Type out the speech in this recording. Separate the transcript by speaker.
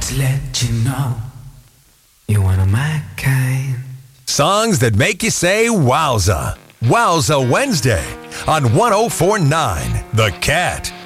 Speaker 1: to let you know you're one of my kind.
Speaker 2: Songs that make you say wowza. Wowza Wednesday on 104.9 The Cat.